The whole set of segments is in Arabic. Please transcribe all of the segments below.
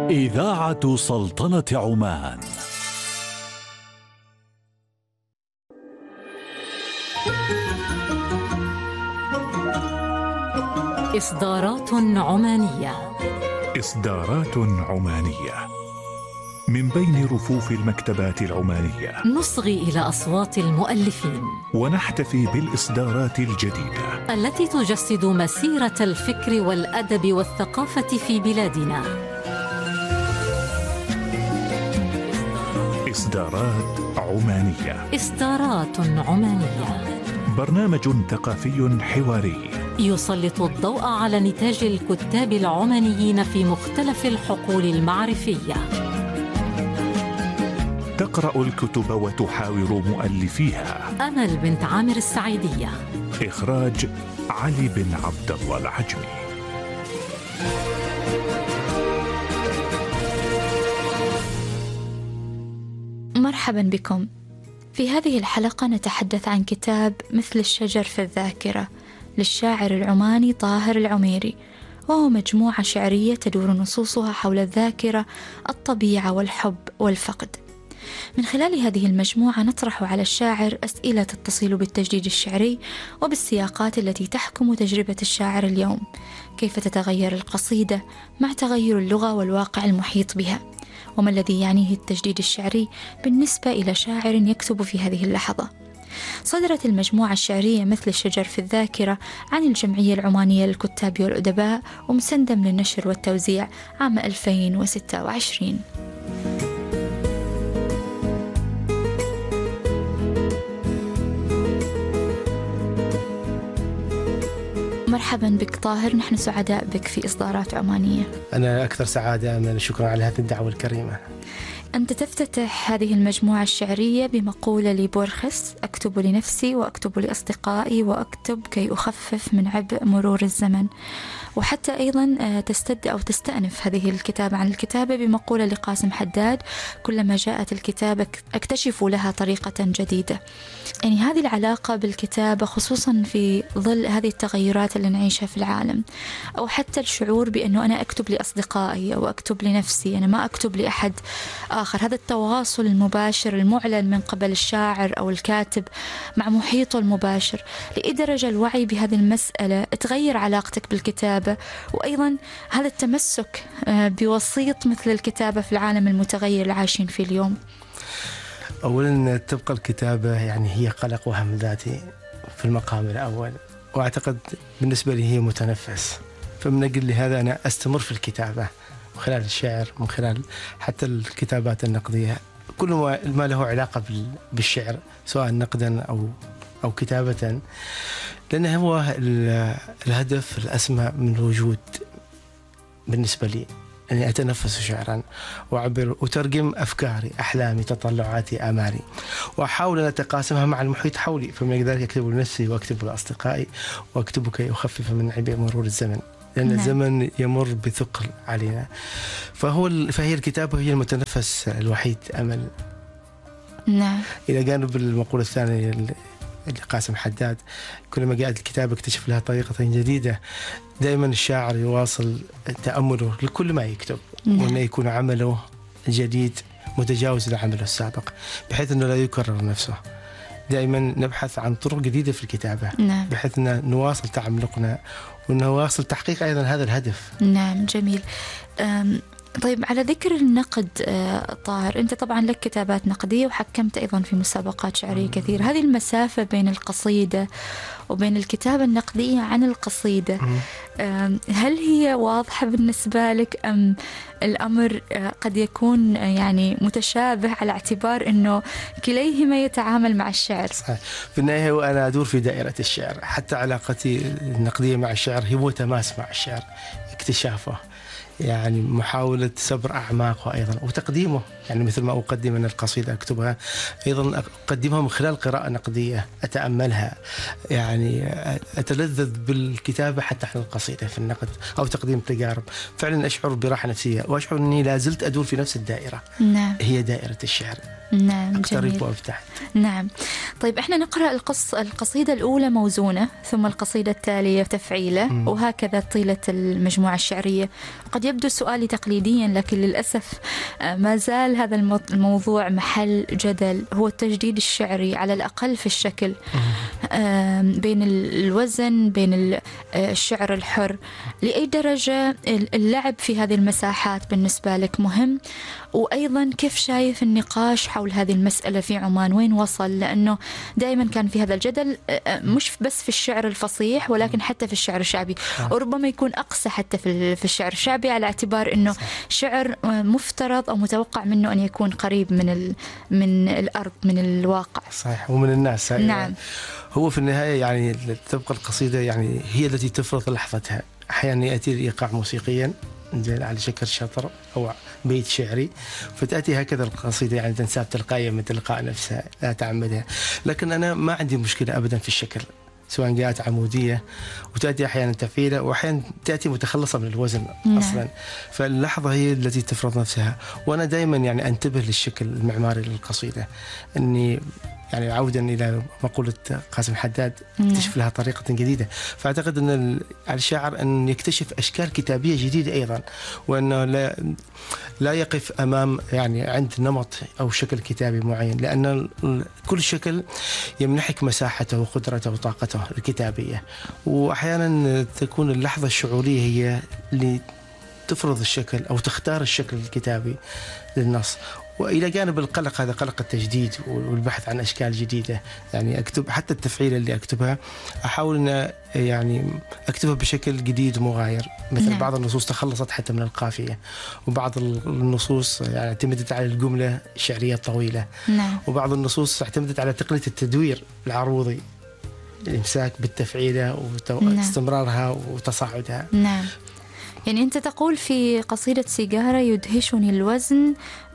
إذاعة سلطنة عمان. إصدارات عمانية. إصدارات عمانية من بين رفوف المكتبات العمانية. نصغي إلى أصوات المؤلفين ونحتفي بالإصدارات الجديدة التي تجسد مسيرة الفكر والأدب والثقافة في بلادنا. إصدارات عمانية. إصدارات عمانية، برنامج ثقافي حواري يسلط الضوء على نتاج الكتاب العمانيين في مختلف الحقول المعرفية. تقرأ الكتب وتحاور مؤلفيها. أمل بنت عامر السعيدية. إخراج علي بن عبد الله العجمي. مرحبا بكم. في هذه الحلقة نتحدث عن كتاب مثل الشجر في الذاكرة للشاعر العماني طاهر العميري، وهو مجموعة شعرية تدور نصوصها حول الذاكرة، الطبيعة والحب والفقد. من خلال هذه المجموعة نطرح على الشاعر أسئلة تتصل بالتجديد الشعري وبالسياقات التي تحكم تجربة الشاعر اليوم. كيف تتغير القصيدة مع تغير اللغة والواقع المحيط بها؟ وما الذي يعنيه التجديد الشعري بالنسبة إلى شاعر يكتب في هذه اللحظة؟ صدرت المجموعة الشعرية مثل الشجر في الذاكرة عن الجمعية العمانية للكتاب والأدباء، ومسندم للنشر والتوزيع عام 2026. مرحبا بك طاهر، نحن سعداء بك في إصدارات عمانية. أنا أكثر سعادة، من شكرا على هذه الدعوة الكريمة. أنت تفتتح هذه المجموعة الشعرية بمقولة لبورخس: أكتب لنفسي وأكتب لأصدقائي وأكتب كي أخفف من عبء مرور الزمن. وحتى أيضا تستد أو تستأنف هذه الكتابة عن الكتابة بمقولة لقاسم حداد: كلما جاءت الكتابة أكتشف لها طريقة جديدة. يعني هذه العلاقة بالكتابة خصوصا في ظل هذه التغيرات اللي نعيشها في العالم، أو حتى الشعور بأنه أنا أكتب لأصدقائي أو أكتب لنفسي، أنا ما أكتب لأحد آخر. هذا التواصل المباشر المعلن من قبل الشاعر أو الكاتب مع محيطه المباشر، لأي درجة الوعي بهذه المسألة تغير علاقتك بالكتابة، وأيضا هذا التمسك بوسيط مثل الكتابة في العالم المتغير اللي عايشين فيه اليوم. أولا تبقى الكتابة يعني هي قلق وهم ذاتي في المقام الأول، وأعتقد بالنسبة لي هي متنفس. فمن أجل لهذا أنا أستمر في الكتابة من خلال الشعر، من خلال حتى الكتابات النقدية، كل ما له علاقة بالشعر سواء نقدا أو كتابة، لأنه هو الهدف الأسمى من الوجود بالنسبة لي، أني أتنفس شعرا وأعبر وترجم أفكاري، أحلامي، تطلعاتي، آمالي، وأحاول أن أتقاسمها مع المحيط حولي. فمن ذلك أكتب لنفسي وأكتب لأصدقائي وأكتب كي أخفف من عبء مرور الزمن، لأن الزمن يمر بثقل علينا. فهي الكتابة هي المتنفس الوحيد أمل. نعم. إلى جانب المقولة الثانية لقاسم حداد: كلما جاءت الكتابة اكتشف لها طريقة جديدة. دائما الشاعر يواصل تأمله لكل ما يكتب، وأنه يكون عمله جديد متجاوز لعمله السابق، بحيث أنه لا يكرر نفسه. دائما نبحث عن طرق جديدة في الكتابة، بحيث أن نواصل تعمقنا ونواصل تحقيق أيضا هذا الهدف. نعم، جميل. طيب، على ذكر النقد طاهر، أنت طبعا لك كتابات نقدية وحكمت أيضا في مسابقات شعرية كثير. هذه المسافة بين القصيدة وبين الكتابة النقدية عن القصيدة، هل هي واضحة بالنسبة لك، أم الأمر قد يكون يعني متشابه على اعتبار أنه كليهما يتعامل مع الشعر؟ صحيح. في النهاية وأنا أدور في دائرة الشعر، حتى علاقتي النقدية مع الشعر هي تماس مع الشعر، اكتشافه، يعني محاولة سبر أعماقه أيضا وتقديمه. يعني مثل ما أقدم أن القصيدة أكتبها، أيضا أقدمها من خلال قراءة نقدية أتأملها، يعني أتلذذ بالكتابة حتى عن القصيدة في النقد أو تقديم تجارب. فعلا أشعر براحة نفسية، وأشعر أني لازلت أدور في نفس الدائرة. نعم. هي دائرة الشعر. نعم، أقترب جميل. وأفتح. نعم. طيب احنا نقرأ القصيدة الأولى موزونة، ثم القصيدة التالية تفعيلة، وهكذا طيلة المجموعة الشعرية. قد يبدو سؤالي تقليديا، لكن للأسف ما زال هذا الموضوع محل جدل، هو التجديد الشعري على الأقل في الشكل، بين الوزن، بين الشعر الحر. لأي درجة اللعب في هذه المساحات بالنسبة لك مهم؟ وأيضا كيف شايف النقاش حول هذه المسألة في عمان، وين وصل؟ لأنه دائما كان في هذا الجدل، مش بس في الشعر الفصيح ولكن حتى في الشعر الشعبي، وربما يكون أقصى حتى في الشعر الشعبي، على اعتبار أنه شعر مفترض أو متوقع منه أن يكون قريب من الأرض، من الواقع. صحيح، ومن الناس. نعم. هو في النهاية يعني تبقى القصيدة يعني هي التي تفرض لحظتها. أحيانا يأتي الإيقاع موسيقيا على شكل شطر أو بيت شعري، فتأتي هكذا القصيدة يعني تنساب تلقائيا من تلقاء نفسها لا تعمدها. لكن أنا ما عندي مشكلة أبدا في الشكل، سواء جاءت عمودية وتأتي أحيانا تفعيلة، وأحيانا تأتي متخلصة من الوزن أصلا. فاللحظة هي التي تفرض نفسها. وأنا دائما يعني أنتبه للشكل المعماري للقصيدة، أني يعني عودا إلى مقولة قاسم حداد اكتشف لها طريقة جديدة. فأعتقد أن على الشاعر أن يكتشف أشكال كتابية جديدة أيضا، وأنه لا يقف أمام يعني عند نمط أو شكل كتابي معين، لأن كل شكل يمنحك مساحته وقدرته وطاقته الكتابية. وأحيانا تكون اللحظة الشعورية هي اللي تفرض الشكل أو تختار الشكل الكتابي للنص. وإلى جانب القلق، هذا قلق التجديد والبحث عن أشكال جديدة، يعني أكتب حتى التفعيل اللي أكتبها أحاول أن يعني أكتبها بشكل جديد ومغاير. مثل بعض النصوص تخلصت حتى من القافية، وبعض النصوص يعني اعتمدت على الجملة الشعرية الطويلة، وبعض النصوص اعتمدت على تقنية التدوير العروضي، الإمساك بالتفعيلة واستمرارها وتصاعدها. نعم. يعني أنت تقول في قصيدة سيجارة يدهشني الوزن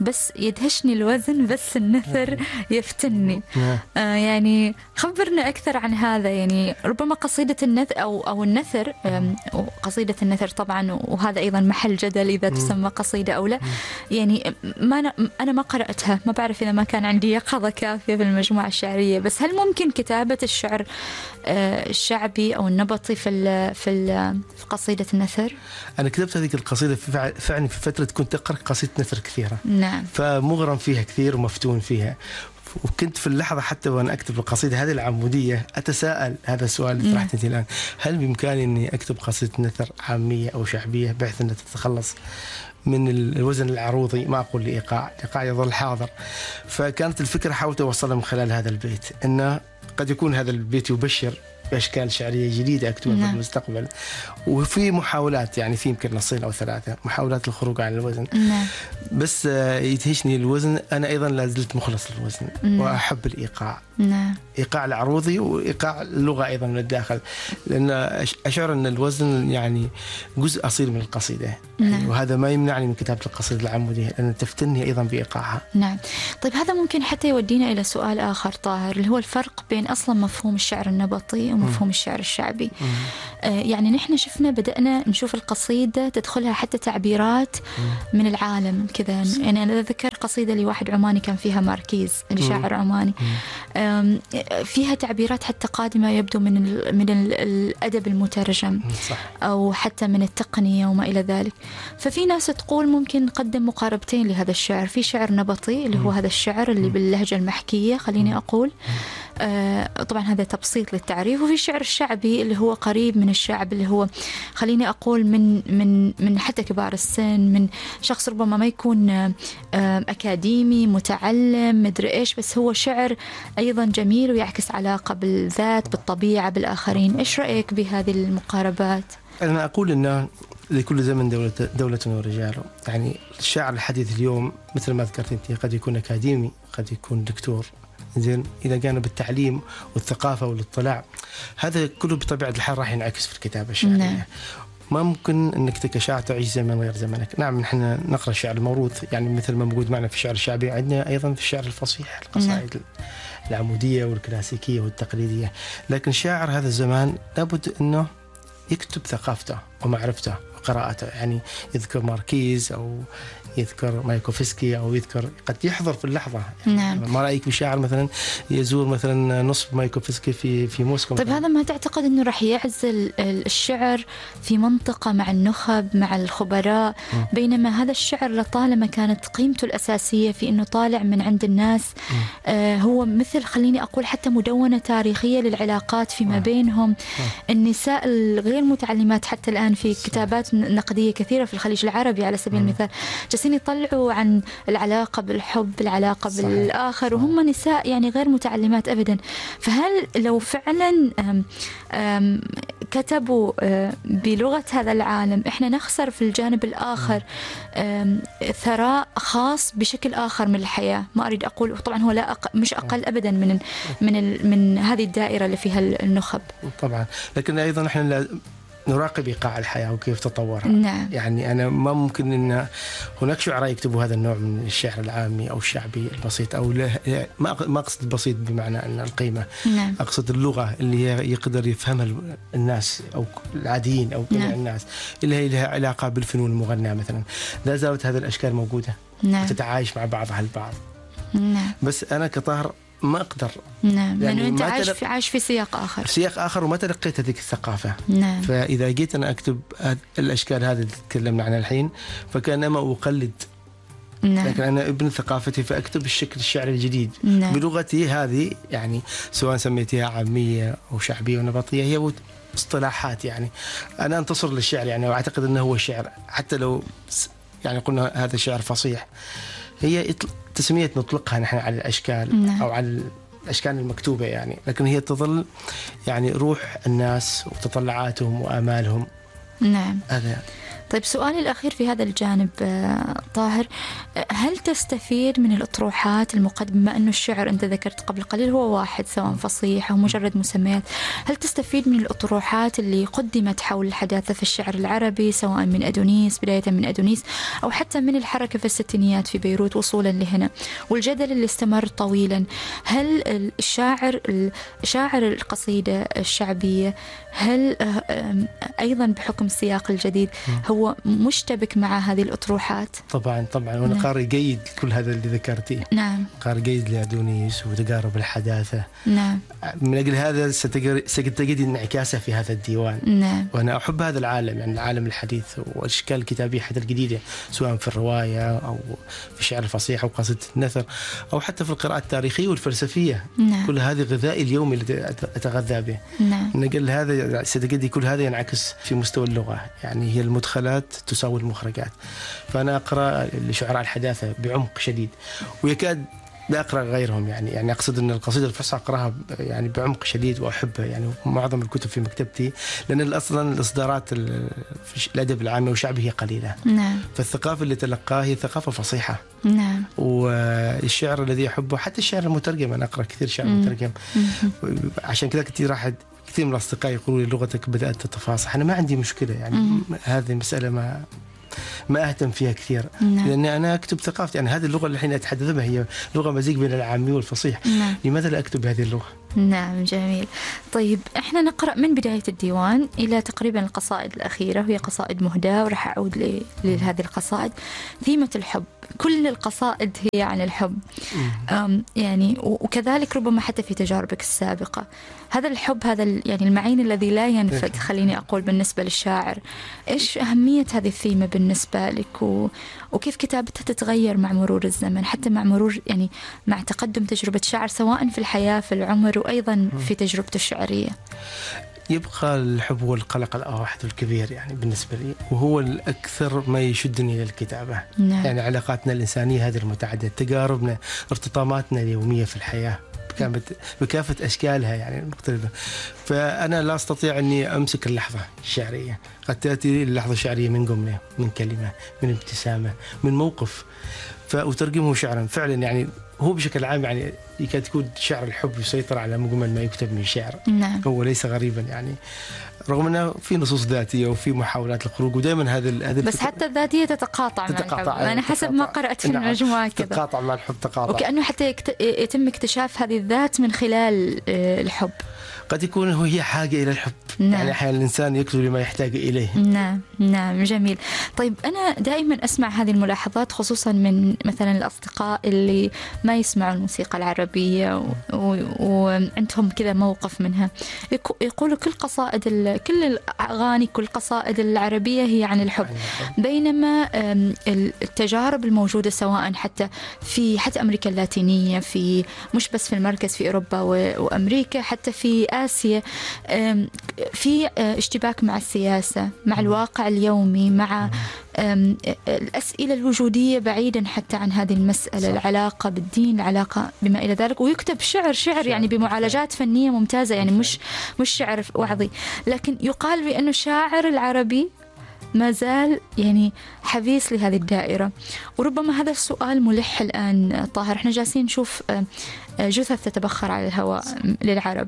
بس النثر يفتني. يعني خبرنا أكثر عن هذا. يعني ربما قصيدة النثر أو النثر، قصيدة النثر طبعا، وهذا أيضا محل جدل إذا تسمى قصيدة أو لا. يعني أنا ما قرأتها، ما بعرف إذا ما كان عندي يقظة كافية في المجموعة الشعرية، بس هل ممكن كتابة الشعر الشعبي أو النبطي في قصيدة النثر؟ أنا كتبت هذه القصيدة فعلا في فترة كنت أقرأ قصيدة نثر كثيرة. نعم. فمغرم فيها كثير ومفتون فيها. وكنت في اللحظة حتى وأنا أكتب القصيدة هذه العمودية أتساءل هذا السؤال اللي طرحته أنت الآن، هل بإمكاني أني أكتب قصيدة نثر عامية أو شعبية بحيث أنها تتخلص من الوزن العروضي؟ ما أقول الإيقاع يظل حاضر. فكانت الفكرة حاولت أوصلها من خلال هذا البيت، أنه قد يكون هذا البيت يبشر بأشكال شعرية جديدة أكتبها في المستقبل. وفي محاولات، يعني في يمكن نصين أو ثلاثة محاولات للخروج عن الوزن. بس يدهشني الوزن. أنا أيضا لازلت مخلص للوزن وأحب الإيقاع. إيقاع العروضي وإيقاع اللغة أيضا من الداخل، لأن أشعر أن الوزن يعني جزء أصيل من القصيدة. يعني وهذا ما يمنعني من كتابة القصيدة العمودية، لأن تفتني أيضا بإيقاعها. نعم. طيب هذا ممكن حتى يودينا إلى سؤال آخر طاهر، اللي هو الفرق بين أصلا مفهوم الشعر النبطي ومفهوم الشعر الشعبي. يعني نحن شفنا بدأنا نشوف القصيدة تدخلها حتى تعبيرات من العالم كذا. يعني أنا أذكر قصيدة لواحد عماني كان فيها ماركيز، لشاعر عماني، فيها تعبيرات حتى قادمة يبدو من الأدب المترجم، أو حتى من التقنية وما إلى ذلك. ففي ناس تقول ممكن نقدم مقاربتين لهذا الشعر، في شعر نبطي اللي هو هذا الشعر اللي باللهجة المحكية خليني أقول، طبعا هذا تبسيط للتعريف، وفي الشعر الشعبي اللي هو قريب من الشعب، اللي هو خليني أقول من حتى كبار السن، من شخص ربما ما يكون أكاديمي متعلم مدري إيش، بس هو شعر أيضا جميل ويعكس علاقة بالذات بالطبيعة بالآخرين. إيش رأيك بهذه المقاربات؟ أنا أقول أن لكل زمن دولة ورجاله. يعني الشاعر الحديث اليوم مثل ما ذكرت أنت قد يكون أكاديمي، قد يكون دكتور، زين، إلى جانب التعليم والثقافة والاطلاع، هذا كله بطبيعة الحال راح ينعكس في الكتابة الشعرية. ما ممكن أنك كشاعر تعيش زمن غير زمنك. نعم نحن نقرأ الشعر الموروث، يعني مثل ما موجود معنا في الشعر الشعبي عندنا أيضا في الشعر الفصيح القصائد العمودية والكلاسيكية والتقليدية. لكن شاعر هذا الزمان لابد أنه يكتب ثقافته ومعرفته وقراءته. يعني يذكر ماركيز أو يذكر مايكوفسكي أو يذكر قد يحضر في اللحظة. نعم. ما رأيك بشاعر مثلا يزور مثلا نصف مايكوفسكي في موسكو؟ طيب هذا ما تعتقد أنه راح يعزل الشعر في منطقة مع النخب مع الخبراء، بينما هذا الشعر لطالما كانت قيمته الأساسية في أنه طالع من عند الناس، هو مثل خليني أقول حتى مدونة تاريخية للعلاقات فيما بينهم. النساء الغير متعلمات حتى الآن في كتابات نقدية كثيرة في الخليج العربي على سبيل المثال جالسين يطلعوا عن العلاقة بالحب، العلاقة بالآخر، وهم نساء يعني غير متعلمات أبدا. فهل لو فعلا كتبوا بلغة هذا العالم إحنا نخسر في الجانب الآخر ثراء خاص بشكل آخر من الحياة؟ ما أريد أقول طبعا هو مش أقل أبدا من هذه الدائرة اللي فيها النخب طبعا، لكن أيضا إحنا نراقب إيقاع الحياة وكيف تطورها. نعم. يعني أنا ما ممكن أن هناك شعراء يكتبوا هذا النوع من الشعر العامي أو الشعبي البسيط، أو ما أقصد البسيط بمعنى أن القيمة. نعم. أقصد اللغة اللي يقدر يفهمها الناس أو العاديين أو كل الناس، اللي هي لها علاقة بالفنون المغناة مثلا. لا زالت هذه الأشكال موجودة. نعم. وتتعايش مع بعضها البعض. نعم. بس أنا كطاهر ما أقدر. نعم. يعني لأنه أنت عايش في سياق آخر. سياق آخر وما تلقيت هذيك الثقافة. نعم. فإذا جيت أنا أكتب الأشكال هذه اللي تكلمنا عنها الحين فكأنما أقلد. نعم. لكن أنا ابن ثقافتي فأكتب الشكل الشعري الجديد. نعم. بلغتي هذه، يعني سواء سميتها عامية أو شعبية ونبطية، هي اصطلاحات. يعني أنا أنتصر للشعر يعني، وأعتقد أنه هو شعر حتى لو يعني قلنا هذا شعر فصيح. هي تسمية نطلقها نحن على الأشكال. نعم. أو على الأشكال المكتوبة يعني، لكن هي تظل يعني روح الناس وتطلعاتهم وآمالهم. نعم. هذا. طيب سؤالي الأخير في هذا الجانب طاهر، هل تستفيد من الأطروحات المقدمة؟ بما أنه الشعر أنت ذكرت قبل قليل هو واحد سواء فصيح أو مجرد مسميات، هل تستفيد من الأطروحات اللي قدمت حول الحداثة في الشعر العربي سواء من أدونيس، بداية من أدونيس، أو حتى من الحركة في الستينيات في بيروت وصولا لهنا، والجدل اللي استمر طويلا؟ هل شاعر القصيدة الشعبية هل أيضا بحكم السياق الجديد هو مشتبك مع هذه الأطروحات؟ طبعا وأنا نعم. قارئ جيد كل هذا اللي ذكرتيه. نعم. قارئ جيد لأدونيس وتجارب الحداثة. نعم. من أجل هذا ستجد انعكاسه في هذا الديوان. نعم. وأنا أحب هذا العالم، يعني العالم الحديث والأشكال الكتابية حتى الجديدة، سواء في الرواية أو في الشعر الفصيح أو قصيدة النثر أو حتى في القراءة التاريخية والفلسفية. نعم. كل هذه غذائي اليومي اللي أتغذى به. نعم. من أجل هذا ستجد كل هذا ينعكس في مستوى اللغة، يعني هي المدخلات تساوي المخرجات. فأنا أقرأ لشعراء الحداثة بعمق شديد، ويكاد لا أقرأ غيرهم. يعني أقصد أن القصيدة الفصحى أقرأها يعني بعمق شديد وأحبها. يعني معظم الكتب في مكتبتي، لأن أصلا الإصدارات في الأدب العامي وشعبي هي قليلة. نعم. فالثقافة اللي تلقاها هي ثقافة فصيحة. نعم. والشعر الذي أحبه حتى الشعر المترجم، أنا أقرأ كثير شعر مترجم. عشان كذا كثير من الأصدقاء يقولوا لي لغتك بدأت تتفاصح. أنا ما عندي مشكلة يعني. هذه مسألة ما أهتم فيها كثير. نعم. لأن أنا أكتب ثقافتي. يعني هذه اللغة اللي الحين أتحدث بها هي لغة مزيج بين العامي والفصيح. نعم. لماذا لا أكتب بهذه اللغة؟ نعم جميل. طيب احنا نقرأ من بداية الديوان إلى تقريبا القصائد الأخيرة، وهي قصائد مهداة، وراح أعود لهذه القصائد. ثيمة الحب، كل القصائد هي عن الحب. يعني وكذلك ربما حتى في تجاربك السابقة هذا الحب، هذا يعني المعين الذي لا ينفد خليني أقول بالنسبة للشاعر. إيش أهمية هذه الثيمة بالنسبة لك وكيف كتابتها تتغير مع مرور الزمن، حتى مع مرور يعني مع تقدم تجربة الشاعر سواء في الحياة في العمر وأيضا في تجربته الشعرية؟ يبقى الحب هو القلق الأوحد الكبير يعني بالنسبة لي، وهو الأكثر ما يشدني للكتابة. نعم. يعني علاقاتنا الإنسانية هذه المتعددة، تجاربنا، ارتطاماتنا اليومية في الحياة بكافة أشكالها يعني المختلفة. فأنا لا أستطيع أني أمسك اللحظة الشعرية. قد تأتي اللحظة الشعرية من جملة، من كلمة، من ابتسامة، من موقف. وترجمه شعرا فعلا. يعني هو بشكل عام يعني يكاد يكون شعر الحب يسيطر على مجمل ما يكتب من شعر. نعم. هو ليس غريبا يعني، رغم انه في نصوص ذاتيه وفي محاولات الخروج، ودائما هذا بس حتى الذاتيه تتقاطع مع الحب. انا حسب ما قرات في المجموعه كذا تتقاطع مع الحب، تقاطع، وكانه حتى يتم اكتشاف هذه الذات من خلال الحب. قد يكون هي حاجة إلى الحب. نعم. يعني أحيانا الإنسان يكتب لما يحتاج إليه. نعم نعم جميل. طيب أنا دائما أسمع هذه الملاحظات خصوصا من مثلا الأصدقاء اللي ما يسمعوا الموسيقى العربية وعندهم كذا موقف منها، يقولوا كل الأغاني كل القصائد العربية هي عن الحب، بينما التجارب الموجودة سواء حتى أمريكا اللاتينية، في مش بس في المركز في أوروبا وأمريكا، حتى في آسيا، في اشتباك مع السياسة، مع الواقع اليومي، مع الأسئلة الوجودية بعيدا حتى عن هذه المسألة. صح. العلاقة بالدين، العلاقة بما إلى ذلك، ويكتب شعر يعني بمعالجات فنية ممتازة، يعني مش شعر وعظي، لكن يقال بأنه الشاعر العربي ما زال يعني حبيس لهذه الدائرة. وربما هذا السؤال ملح الآن طاهر، احنا جالسين نشوف جثث تتبخر على الهواء للعرب،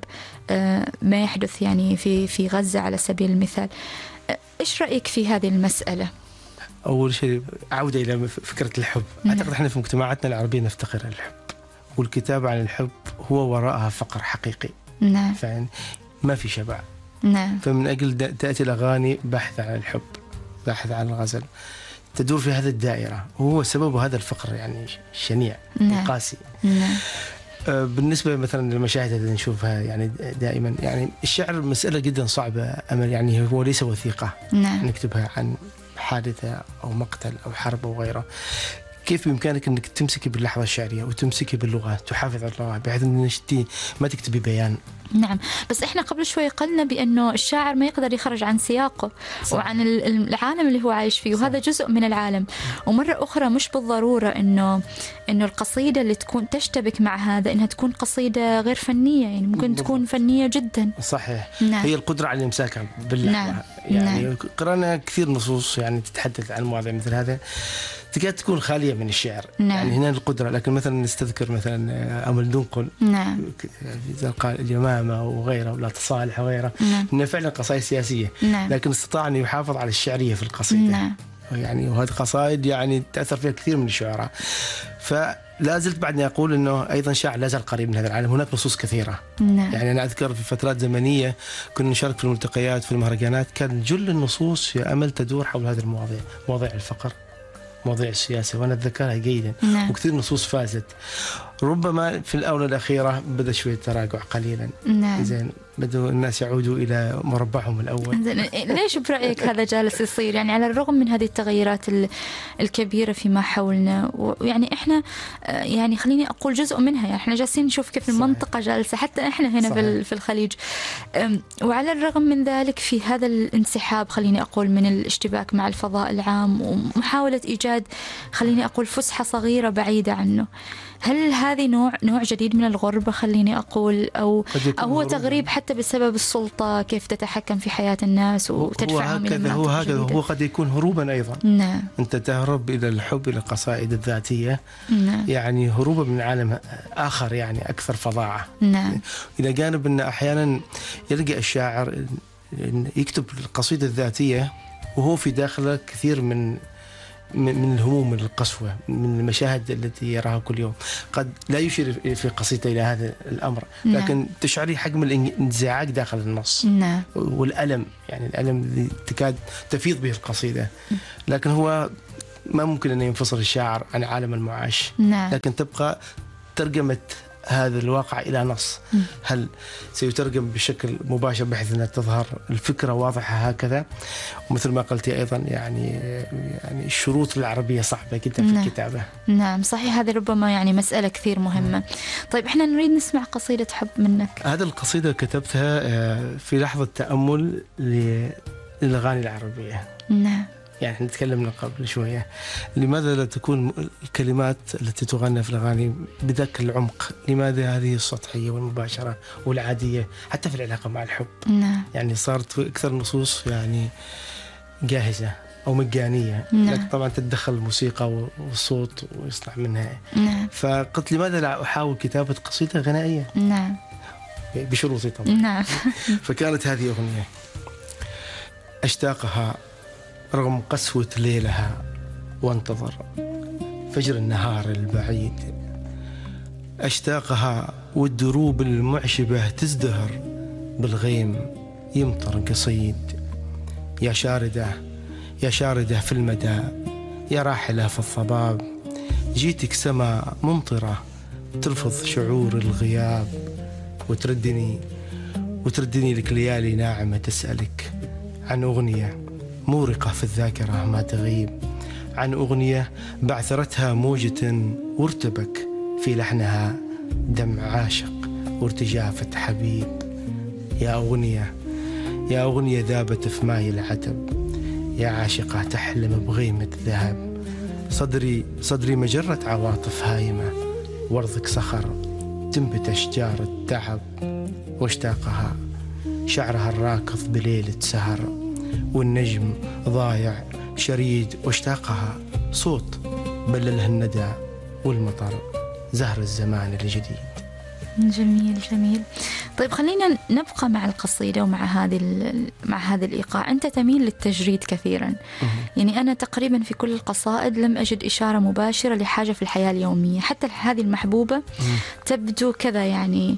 ما يحدث يعني في غزة على سبيل المثال. إيش رأيك في هذه المسألة؟ أول شيء عودة إلى فكرة الحب. أعتقد احنا في مجتمعاتنا العربية نفتقر الحب، والكتابة عن الحب هو وراءها فقر حقيقي. نعم. ما في شبع. نعم. فمن أجل تأتي الأغاني بحث عن الحب، بحث عن الغزل، تدور في هذه الدائرة، وهو سبب هذا الفقر يعني شنيع. نعم. قاسي. نعم. بالنسبة مثلا للمشاهد اللي نشوفها يعني دائما، يعني الشعر مسألة جدا صعبة أمل، يعني هو ليس وثيقة. نعم. نكتبها عن حادثة أو مقتل أو حرب أو غيره. كيف بإمكانك أنك تمسكي باللحظة الشعرية وتمسكي باللغة، تحافظ على اللغة بحيث أن ما تكتبي بيان. نعم. بس إحنا قبل شوي قلنا بأنه الشاعر ما يقدر يخرج عن سياقه. صح. وعن العالم اللي هو عايش فيه. صح. وهذا جزء من العالم. ومرة أخرى مش بالضرورة إنه القصيدة اللي تكون تشتبك مع هذا إنها تكون قصيدة غير فنية، يعني ممكن تكون فنية جدا. صحيح. نعم. هي القدرة على الإمساك باللحظة. نعم. يعني نعم. قرأنا كثير نصوص يعني تتحدث عن مواضيع مثل هذا تكاد تكون خالية من الشعر. نعم. يعني هنا القدرة. لكن مثلا نستذكر مثلا أمل دنقل. نعم. إذا قال اليمامة وغيره ولا تصالح وغيره. نعم. إنها فعلا قصائد سياسية. نعم. لكن استطاع أن يحافظ على الشعرية في القصيدة. نعم. يعني وهذه قصائد يعني تأثر فيها كثير من الشعراء. فلا زلت بعدني أقول أنه أيضا شاعر لا زال قريب من هذا العالم. هناك نصوص كثيرة. نعم. يعني أنا أذكر في فترات زمنية كنا نشارك في الملتقيات في المهرجانات، كان جل النصوص يا أمل تدور حول هذه المواضيع، مواضيع الفقر، مواضيع السياسة، وأنا أتذكرها جيدا. نعم. وكثير نصوص فازت. ربما في الآونة الأخيرة بدأ شوية تراجع قليلا. نعم. زين بدأوا الناس يعودوا إلى مربعهم الأول. ليش برأيك هذا جالس يصير؟ يعني على الرغم من هذه التغيرات الكبيرة فيما حولنا، ويعني إحنا يعني خليني أقول جزء منها، يعني إحنا جالسين نشوف كيف المنطقة جالسة، حتى إحنا هنا في الخليج. وعلى الرغم من ذلك في هذا الانسحاب، خليني أقول، من الاشتباك مع الفضاء العام ومحاولة إيجاد خليني أقول فسحة صغيرة بعيدة عنه. هل هذه نوع جديد من الغربة خليني أقول، أو هو تغريب حتى بسبب السلطة كيف تتحكم في حياة الناس وتدفعهم إلى مناطق هو هكذا. جديدة؟ هو قد يكون هروبا أيضا. نعم. أنت تهرب إلى الحب، إلى القصائد الذاتية. نعم. يعني هروبا من عالم آخر يعني أكثر فظاعة. نعم. إلى جانب أن أحيانا يلقى الشاعر يكتب القصيدة الذاتية وهو في داخله كثير من الهموم، من القسوة، من المشاهد التي يراها كل يوم. قد لا يشير في قصيدته إلى هذا الأمر، لكن تشعري حجم الانزعاج داخل النص. نعم. والألم، يعني الألم الذي تكاد تفيض به القصيدة. لكن هو ما ممكن أن ينفصل الشاعر عن عالم المعاش. نعم. لكن تبقى ترجمة هذا الواقع إلى نص. هل سيترجم بشكل مباشر بحيث أن تظهر الفكرة واضحة هكذا؟ ومثل ما قلت أيضا يعني الشروط العربية صعبة جدا في الكتابة. نعم صحيح. هذه ربما يعني مسألة كثير مهمة. طيب إحنا نريد نسمع قصيدة حب منك. هذا القصيدة كتبتها في لحظة تأمل للأغاني العربية. نعم. يعني احنا تكلمنا قبل شوية، لماذا لا تكون الكلمات التي تغنى في الأغاني بذاك العمق؟ لماذا هذه السطحية والمباشرة والعادية حتى في العلاقة مع الحب؟ نعم. يعني صارت أكثر النصوص يعني جاهزة أو مجانية، نعم. لكن طبعا تتدخل الموسيقى والصوت ويصنع منها. نعم. فقلت لماذا لا أحاول كتابة قصيدة غنائية نعم. بشروطي طبعا. نعم. فكانت هذه أغنية أشتاقها رغم قسوة ليلها، وانتظر فجر النهار البعيد. أشتاقها والدروب المعشبة تزدهر، بالغيم يمطر قصيد. يا شاردة يا شاردة في المدى، يا راحلة في الضباب، جيتك سما ممطرة ترفض شعور الغياب، وتردني لك ليالي ناعمة تسألك عن أغنية مورقة في الذاكرة ما تغيب، عن أغنية بعثرتها موجة وارتبك في لحنها دمع عاشق وارتجافة حبيب. يا أغنية ذابت في ماء العتب، يا عاشقة تحلم بغيمة ذهب. صدري مجرة عواطف هايمة، وارضك صخر تنبت أشجار التعب. واشتاقها شعرها الراكض بليلة سهر، والنجم ضايع شريد. واشتاقها صوت بلله الندى والمطر، زهر الزمان الجديد. جميل جميل. طيب خلينا نبقى مع القصيدة ومع هذا الإيقاع. أنت تميل للتجريد كثيرا، يعني أنا تقريبا في كل القصائد لم أجد إشارة مباشرة لحاجة في الحياة اليومية. حتى هذه المحبوبة تبدو كذا، يعني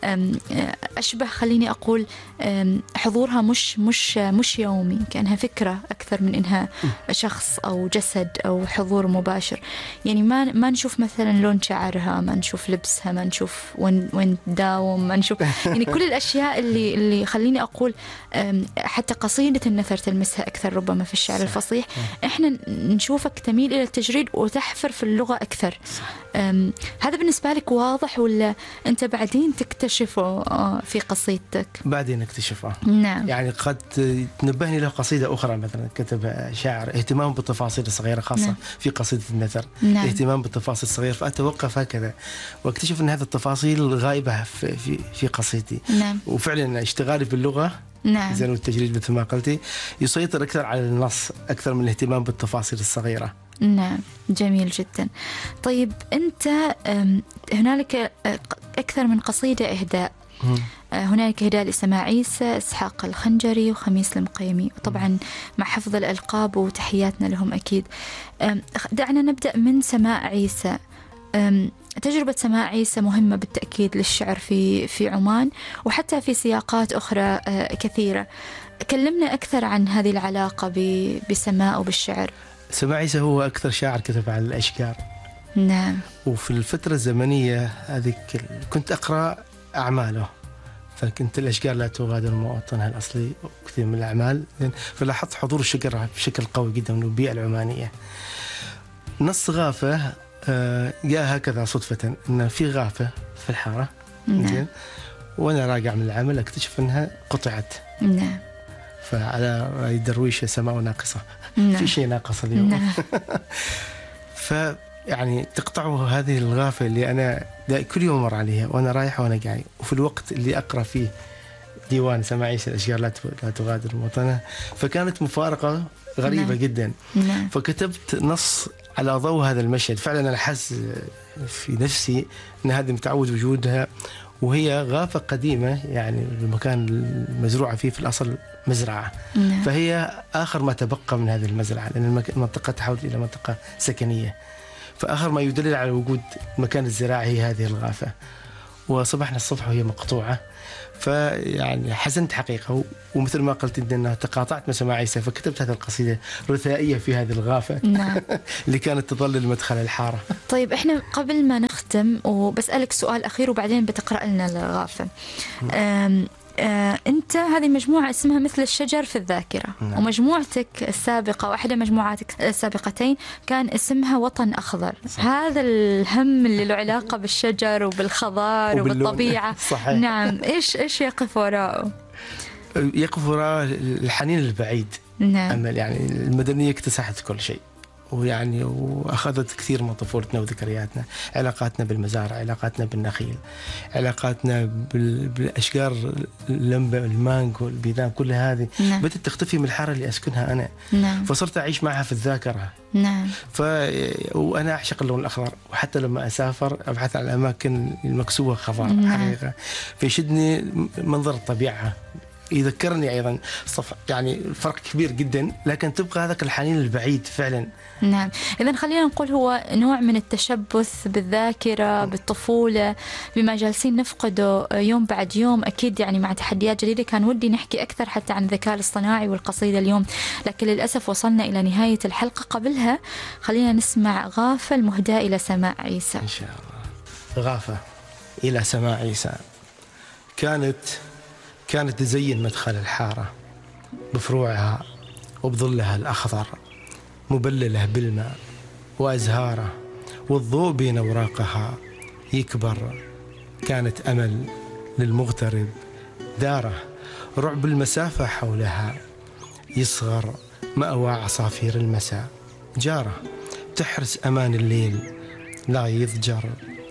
أشبه خليني أقول حضورها مش يومي، كأنها فكرة أكثر من إنها شخص أو جسد أو حضور مباشر. يعني ما نشوف مثلا لون شعرها، ما نشوف لبسها، ما نشوف وين تداوم، ما نشوف يعني كل الأشياء اللي خليني أقول حتى قصيدة النثر تلمسها أكثر ربما في الشعر الفصيح. إحنا نشوفك تميل إلى التجريد وتحفر في اللغة أكثر. هذا بالنسبة لك واضح، ولا أنت بعدين تكتشفه في قصيدتك؟ بعدين اكتشفه. نعم. يعني قد تنبهني له قصيدة أخرى مثلا كتبها شاعر، اهتمام بالتفاصيل الصغيرة، خاصة نعم. في قصيدة النثر. نعم. اهتمام بالتفاصيل الصغيرة، فأتوقف هكذا واكتشف أن هذه التفاصيل غائبة في قصيدتي. نعم. وفعلا اشتغالي باللغة نعم. زين والتجريد مثل ما قلتي يسيطر أكثر على النص أكثر من الاهتمام بالتفاصيل الصغيرة. نعم. جميل جدا. طيب أنت هنالك أكثر من قصيدة إهداء. هنالك إهداء لسماع عيسى، إسحاق الخنجري، وخميس المقيمي، وطبعا مع حفظ الألقاب وتحياتنا لهم أكيد. دعنا نبدأ من سماع عيسى. تجربة سماع عيسى مهمة بالتأكيد للشعر في عمان وحتى في سياقات أخرى كثيرة. كلمنا أكثر عن هذه العلاقة بسماع وبالشعر. سماع عيسى هو أكثر شاعر كتب على الأشجار. نعم. وفي الفترة الزمنية هذيك كنت أقرأ أعماله، فكنت الأشجار لا تغادر موطنها الأصلي وكثير من الأعمال، فلاحظت حضور الشجر بشكل قوي جدا من البيئة العمانية. نص غافة جاء هكذا صدفة، أن في غافة في الحارة. نعم. وأنا راجع من العمل أكتشف أنها قطعت. نعم. فعلى رأي درويش سماء ناقصة. نعم. في شيء ناقص اليوم. نعم. يعني تقطعه هذه الغافة اللي أنا كل يوم مر عليها وأنا رايح وأنا جاي، وفي الوقت اللي أقرأ فيه ديوان سماع عيسى الأشجار لا تغادر موطنها، فكانت مفارقة غريبة. نعم. جدا. نعم. فكتبت نص على ضوء هذا المشهد. فعلا أنا حس في نفسي أن هذا متعود وجودها، وهي غافة قديمة، يعني المكان المزروعة فيه في الأصل مزرعة. نعم. فهي آخر ما تبقى من هذه المزرعة، لأن المنطقة تحولت إلى منطقة سكنية، فآخر ما يدلل على وجود المكان الزراعي هي هذه الغافة. وصبحنا الصبح وهي مقطوعة، فيعني حزنت حقيقة. ومثل ما قلت أنها تقاطعت مع سماع عيسى، فكتبت هذه القصيدة رثائية في هذه الغافة. نعم. اللي كانت تظلل مدخل الحارة. طيب إحنا قبل ما نختم وبسألك سؤال أخير وبعدين بتقرأ لنا الغافة. أنت هذه مجموعة اسمها مثل الشجر في الذاكرة. نعم. ومجموعتك السابقة واحدة مجموعاتك السابقتين كان اسمها وطن أخضر. صح. هذا الهم اللي له علاقة بالشجر وبالخضار وبالطبيعة. صحيح. نعم. إيش يقف وراءه؟ يقف وراء الحنين البعيد. نعم. يعني المدنية اكتسحت كل شيء، ويعني وأخذت كثير من طفولتنا وذكرياتنا، علاقاتنا بالمزارع، علاقاتنا بالنخيل، علاقاتنا بالأشجار، اللمبة، المانجو، البيدان، كل هذه بدأت تختفي من الحارة اللي أسكنها أنا. فصرت أعيش معها في الذاكرة. وأنا أعشق اللون الأخضر، وحتى لما أسافر أبحث عن الأماكن المكسوة خضار حقيقة، فيشدني منظر الطبيعة، يذكرني أيضا يعني فرق كبير جدا، لكن تبقى هذاك الحنين البعيد فعلا. نعم، إذن خلينا نقول هو نوع من التشبث بالذاكرة بالطفولة بما جالسين نفقده يوم بعد يوم. أكيد يعني مع تحديات جديدة كان ودي نحكي أكثر حتى عن الذكاء الاصطناعي والقصيدة اليوم، لكن للأسف وصلنا إلى نهاية الحلقة. قبلها خلينا نسمع غافة المهداة إلى سماع عيسى. إن شاء الله. غافة إلى سماع عيسى كانت تزين مدخل الحارة بفروعها وبظلها الأخضر، مبللة بالماء وأزهاره، والضوء بين أوراقها يكبر. كانت أمل للمغترب داره، رعب المسافة حولها يصغر، مأوى عصافير المساء جاره، تحرس أمان الليل لا يضجر.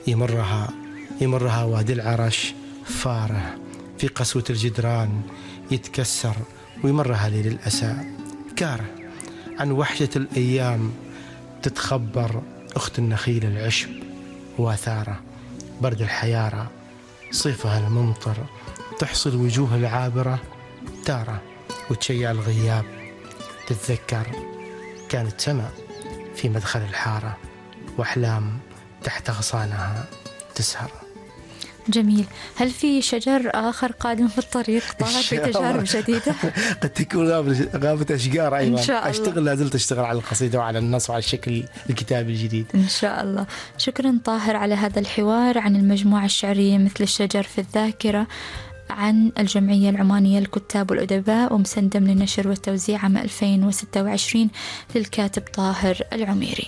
يمرها وادي العرش فاره، في قسوة الجدران يتكسر، ويمرها ليل الأسى كاره. عن وحشة الأيام تتخبر، أخت النخيل العشب واثاره، برد الحيارة صيفها الممطر، تحصي الوجوه العابرة تارة، وتشيع الغياب تتذكر. كانت سماء في مدخل الحارة، وأحلام تحت غصانها تسهر. جميل. هل في شجر آخر قادم في الطريق طاهر في تجارب جديدة؟ قد تكون غابة أشجار أيضا. إن شاء الله. لازلت أشتغل على القصيدة وعلى النص وعلى الشكل الكتابي الجديد إن شاء الله. شكرا طاهر على هذا الحوار عن المجموعة الشعرية مثل الشجر في الذاكرة، عن الجمعية العمانية للكتاب والأدباء، ومسندم للنشر والتوزيع عام 2026 للكاتب طاهر العميري.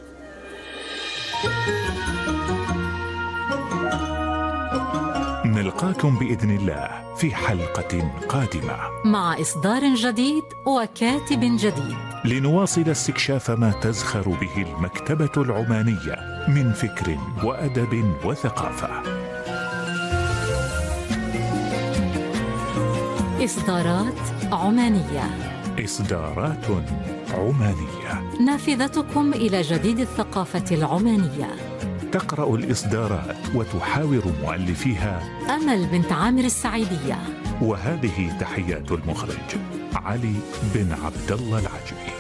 نلقاكم بإذن الله في حلقة قادمة مع إصدار جديد وكاتب جديد، لنواصل استكشاف ما تزخر به المكتبة العمانية من فكر وأدب وثقافة. إصدارات عمانية. إصدارات عمانية، نافذتكم إلى جديد الثقافة العمانية. تقرأ الإصدارات وتحاور مؤلفيها أمل بنت عامر السعيدية. وهذه تحيات المخرج علي بن عبد الله العجمي.